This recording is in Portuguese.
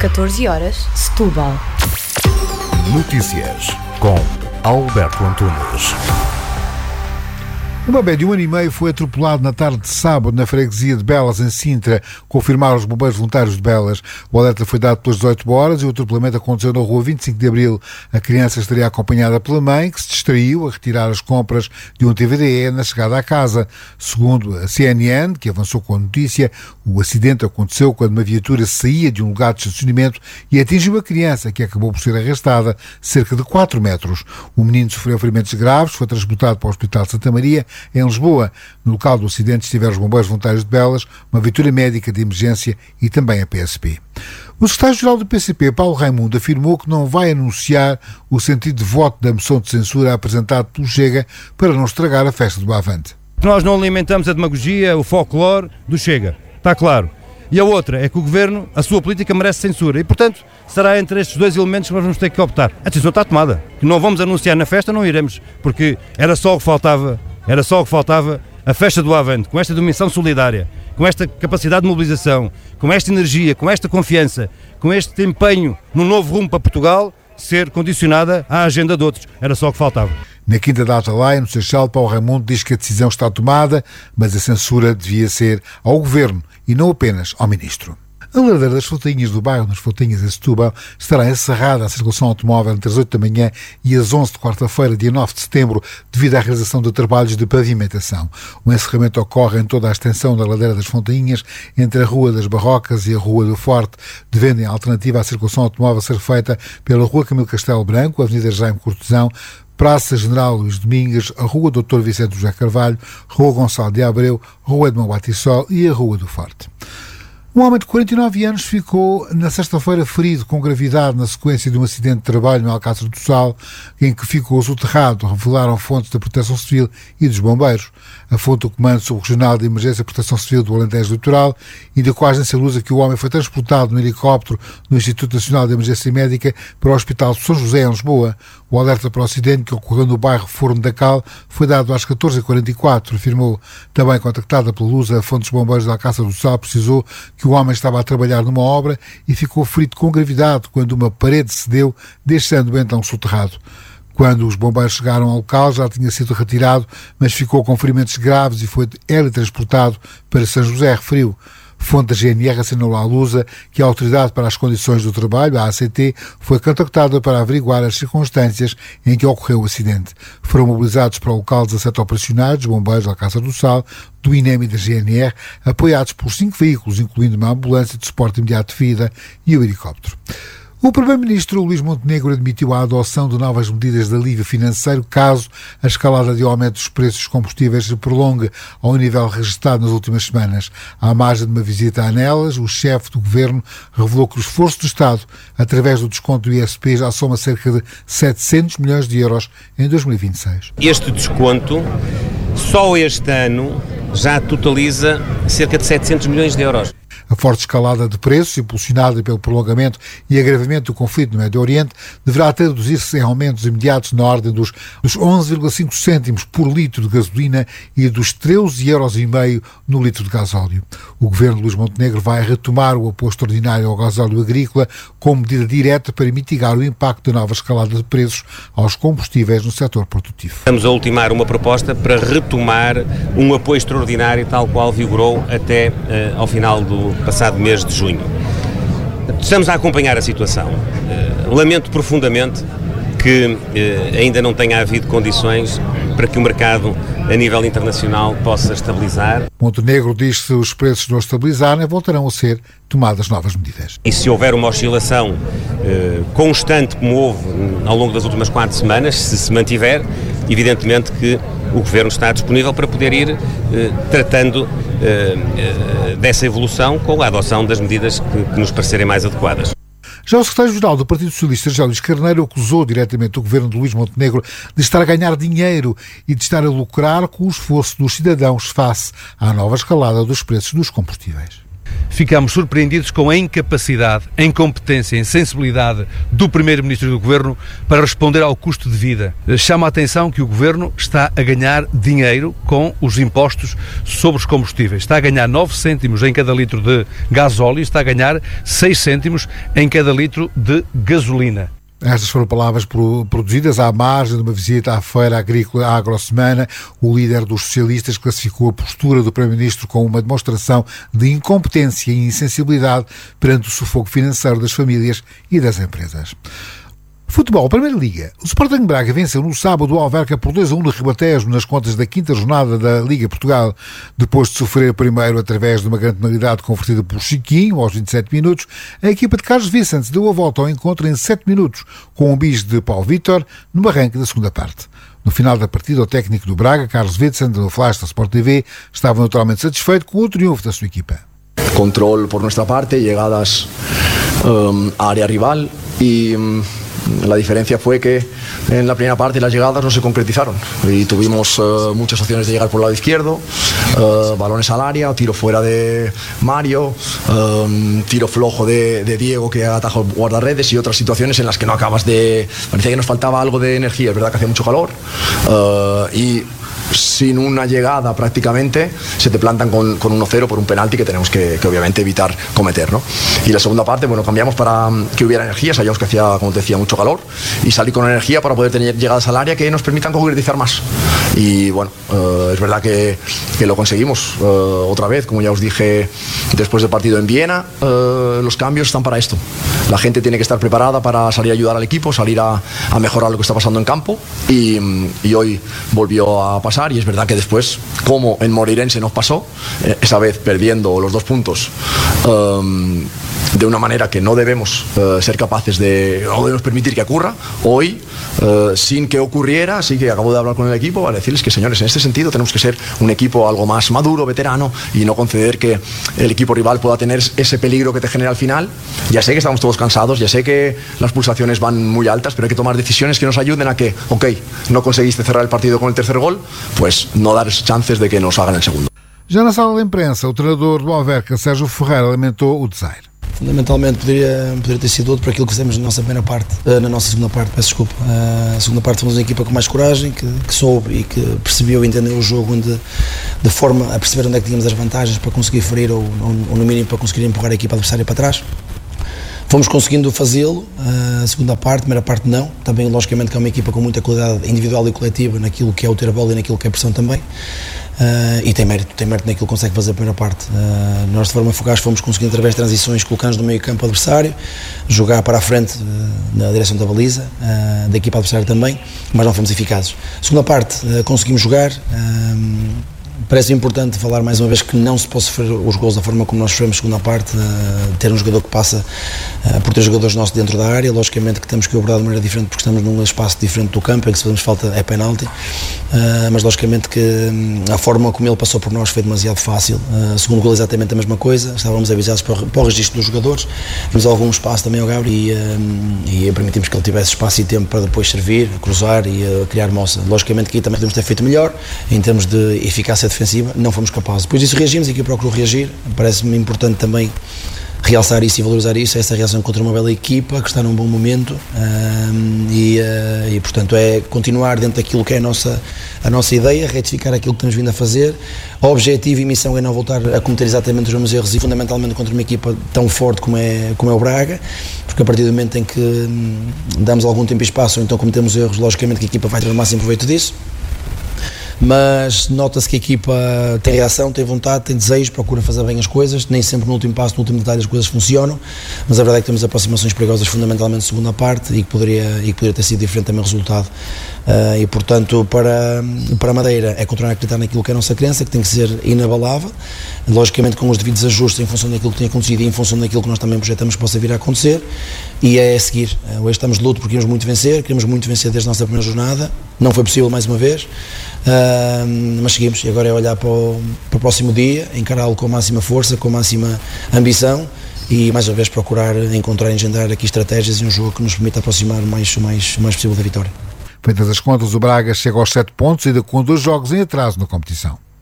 14 horas, Setúbal. Notícias com Alberto Antunes. Um bebê de 1 ano e meio foi atropelado na tarde de sábado na freguesia de Belas, em Sintra, confirmaram os bombeiros voluntários de Belas. O alerta foi dado pelas 18 horas e o atropelamento aconteceu na rua 25 de Abril. A criança estaria acompanhada pela mãe, que se distraiu a retirar as compras de um TVDE na chegada à casa. Segundo a CNN, que avançou com a notícia, o acidente aconteceu quando uma viatura saía de um lugar de estacionamento e atingiu a criança, que acabou por ser arrastada cerca de 4 metros. O menino sofreu ferimentos graves, foi transportado para o Hospital de Santa Maria, em Lisboa. No local do acidente estiveram os bombeiros voluntários de Belas, uma viatura médica de emergência e também a PSP. O secretário-geral do PCP, Paulo Raimundo, afirmou que não vai anunciar o sentido de voto da moção de censura apresentada pelo Chega para não estragar a festa do Avante. Nós não alimentamos a demagogia, o folclore do Chega, está claro. E a outra é que o Governo, a sua política merece censura e, portanto, será entre estes dois elementos que nós vamos ter que optar. A decisão está tomada. Que não vamos anunciar na festa, não iremos, porque era só o que faltava a festa do Avante, com esta dimensão solidária, com esta capacidade de mobilização, com esta energia, com esta confiança, com este empenho no novo rumo para Portugal, ser condicionada à agenda de outros. Era só o que faltava. Na quinta data lá, no Seixal, Paulo Raimundo diz que a decisão está tomada, mas a censura devia ser ao Governo e não apenas ao Ministro. A ladeira das Fontainhas do bairro das Fontainhas em Setúbal estará encerrada à circulação automóvel entre as 8 da manhã e as 11 de quarta-feira, dia 9 de setembro, devido à realização de trabalhos de pavimentação. O encerramento ocorre em toda a extensão da ladeira das Fontainhas, entre a Rua das Barrocas e a Rua do Forte, devendo em alternativa à circulação automóvel ser feita pela Rua Camilo Castelo Branco, Avenida Jaime Cortesão, Praça General Luís Domingues, a Rua Dr. Vicente José Carvalho, Rua Gonçalo de Abreu, Rua Edmão Batissol e a Rua do Forte. Um homem de 49 anos ficou na sexta-feira ferido com gravidade na sequência de um acidente de trabalho no Alcácer do Sal, em que ficou soterrado, revelaram fontes da Proteção Civil e dos Bombeiros. A fonte do Comando Subregional de Emergência e Proteção Civil do Alentejo Litoral indicou à agência Lusa que o homem foi transportado no helicóptero do Instituto Nacional de Emergência Médica para o Hospital de São José, em Lisboa. O alerta para o acidente, que ocorreu no bairro Forno da Cal, foi dado às 14h44, afirmou. Também contactada pela Lusa, a fonte dos Bombeiros da Alcácer do Sal precisou que o homem estava a trabalhar numa obra e ficou ferido com gravidade quando uma parede cedeu, deixando-o então soterrado. Quando os bombeiros chegaram ao local, já tinha sido retirado, mas ficou com ferimentos graves e foi teletransportado para São José, referiu. Fonte da GNR assinalou à Lusa que a Autoridade para as Condições do Trabalho, a ACT, foi contactada para averiguar as circunstâncias em que ocorreu o acidente. Foram mobilizados para o local 17 operacionais dos bombeiros da Alcácer do Sal, do INEM e da GNR, apoiados por 5 veículos, incluindo uma ambulância de suporte imediato de vida e o helicóptero. O Primeiro-Ministro Luís Montenegro admitiu a adoção de novas medidas de alívio financeiro caso a escalada de aumento dos preços dos combustíveis se prolongue ao nível registrado nas últimas semanas. À margem de uma visita a Anelas, o chefe do Governo revelou que o esforço do Estado, através do desconto do ISP, já soma cerca de 700 milhões de euros em 2026. Este desconto, só este ano, já totaliza cerca de 700 milhões de euros. A forte escalada de preços, impulsionada pelo prolongamento e agravamento do conflito no Médio Oriente, deverá traduzir-se em aumentos imediatos na ordem dos 11,5 cêntimos por litro de gasolina e dos 13,5 euros no litro de gasóleo. O governo de Luís Montenegro vai retomar o apoio extraordinário ao gasóleo agrícola como medida direta para mitigar o impacto da nova escalada de preços aos combustíveis no setor produtivo. Estamos a ultimar uma proposta para retomar um apoio extraordinário tal qual vigorou até ao final do passado mês de junho. Estamos a acompanhar a situação. Lamento profundamente que ainda não tenha havido condições para que o mercado a nível internacional possa estabilizar. Montenegro diz que se os preços não estabilizarem, voltarão a ser tomadas novas medidas. E se houver uma oscilação constante como houve ao longo das últimas 4 semanas, se mantiver, evidentemente que o Governo está disponível para poder ir tratando dessa evolução com a adoção das medidas que nos parecerem mais adequadas. Já o secretário-geral do Partido Socialista, José Luís Carneiro, acusou diretamente o governo de Luís Montenegro de estar a ganhar dinheiro e de estar a lucrar com o esforço dos cidadãos face à nova escalada dos preços dos combustíveis. Ficámos surpreendidos com a incapacidade, a incompetência, a insensibilidade do Primeiro-Ministro e do Governo para responder ao custo de vida. Chama a atenção que o Governo está a ganhar dinheiro com os impostos sobre os combustíveis. Está a ganhar 9 cêntimos em cada litro de gasóleo, está a ganhar 6 cêntimos em cada litro de gasolina. Estas foram palavras produzidas à margem de uma visita à Feira Agrícola à Agrosemana. O líder dos socialistas classificou a postura do Primeiro-Ministro como uma demonstração de incompetência e insensibilidade perante o sufoco financeiro das famílias e das empresas. Futebol, Primeira Liga. O Sporting Braga venceu no sábado o Alverca por 2-1 no Ribatejo nas contas da 5ª jornada da Liga Portugal. Depois de sofrer primeiro através de uma grande penalidade convertida por Chiquinho aos 27 minutos, a equipa de Carlos Vicente deu a volta ao encontro em 7 minutos, com um bis de Paulo Vítor no arranque da segunda parte. No final da partida, o técnico do Braga, Carlos Vicente, no flash da Sport TV, estava naturalmente satisfeito com o triunfo da sua equipa. Control por nuestra parte, llegadas a área rival y la diferencia fue que en la primera parte las llegadas no se concretizaron y tuvimos muchas opciones de llegar por el lado izquierdo, balones al área, tiro fuera de Mario, tiro flojo de Diego que ataja guardarredes y otras situaciones en las que no acabas de... Parecía que nos faltaba algo de energía, es verdad que hacía mucho calor y sin una llegada prácticamente se te plantan con 1-0 por un penalti que tenemos que obviamente evitar cometer, ¿no? Y la segunda parte, bueno, cambiamos para que hubiera energía, sabíamos que hacía, como te decía, mucho calor y salir con energía para poder tener llegadas al área que nos permitan concretizar más y bueno, es verdad que lo conseguimos otra vez, como ya os dije después del partido en Viena, los cambios están para esto, la gente tiene que estar preparada para salir a ayudar al equipo, salir a mejorar lo que está pasando en campo y hoy volvió a pasar y es verdad que después, como en Moreirense nos pasó, esa vez perdiendo los 2 puntos de una manera que no debemos ser capaces de, no debemos permitir que ocurra, hoy sin que ocurriera, así que acabo de hablar con el equipo para decirles que señores, en este sentido tenemos que ser un equipo algo más maduro, veterano y no conceder que el equipo rival pueda tener ese peligro que te genera al final. Ya sé que estamos todos cansados, ya sé que las pulsaciones van muy altas, pero hay que tomar decisiones que nos ayuden a que, ok, no conseguiste cerrar el partido con el tercer gol, pues no dar chances de que nos hagan el segundo. Já na sala de imprensa, o treinador do Alverca, Sérgio Ferreira, lamentou o desaire. Fundamentalmente poderia ter sido outro para aquilo que fizemos na nossa primeira parte, na nossa segunda parte, peço desculpa. A segunda parte fomos uma equipa com mais coragem, que soube e que percebeu e entendeu o jogo de forma a perceber onde é que tínhamos as vantagens para conseguir ferir ou no mínimo para conseguir empurrar a equipa adversária para trás. Fomos conseguindo fazê-lo, a segunda parte, a primeira parte não, também logicamente que é uma equipa com muita qualidade individual e coletiva naquilo que é o ter a bola e naquilo que é a pressão também. E tem mérito naquilo que consegue fazer a primeira parte. Nós de forma fugaz fomos conseguindo através de transições colocar-nos no meio campo adversário, jogar para a frente na direção da baliza, da equipa adversária também, mas não fomos eficazes. Segunda parte conseguimos jogar. Parece importante falar mais uma vez que não se pode sofrer os gols da forma como nós sofremos segunda parte, ter um jogador que passa por 3 jogadores nossos dentro da área, logicamente que temos que abordar de maneira diferente porque estamos num espaço diferente do campo em que se fazemos falta é penalti, mas logicamente que a forma como ele passou por nós foi demasiado fácil. Segundo gol exatamente a mesma coisa, estávamos avisados para o registro dos jogadores, temos algum espaço também ao Gabriel e permitimos que ele tivesse espaço e tempo para depois servir, cruzar e criar moça. Logicamente que aí também podemos ter feito melhor em termos de eficácia defensiva, não fomos capazes. Depois disso reagimos e aqui procurou reagir. Parece-me importante também realçar isso e valorizar isso, essa reação contra uma bela equipa que está num bom momento e portanto é continuar dentro daquilo que é a nossa ideia, retificar aquilo que temos vindo a fazer. O objetivo e missão é não voltar a cometer exatamente os mesmos erros e fundamentalmente contra uma equipa tão forte como é o Braga, porque a partir do momento em que damos algum tempo e espaço ou então cometemos erros, logicamente que a equipa vai ter o máximo proveito disso. Mas nota-se que a equipa tem reação, tem vontade, tem desejo, procura fazer bem as coisas, nem sempre no último passo, no último detalhe as coisas funcionam, mas a verdade é que temos aproximações perigosas fundamentalmente na segunda parte e que poderia ter sido diferente também o resultado. E portanto para a Madeira é continuar a acreditar naquilo que é a nossa crença, que tem que ser inabalável, logicamente com os devidos ajustes em função daquilo que tem acontecido e em função daquilo que nós também projetamos que possa vir a acontecer, e é seguir. Hoje estamos de luto porque queremos muito vencer desde a nossa primeira jornada, não foi possível mais uma vez, mas seguimos e agora é olhar para o próximo dia, encará-lo com a máxima força, com a máxima ambição e mais uma vez procurar encontrar e engendrar aqui estratégias e um jogo que nos permita aproximar o mais possível da vitória. Feitas as contas, o Braga chega aos 7 pontos, ainda com 2 jogos em atraso na competição.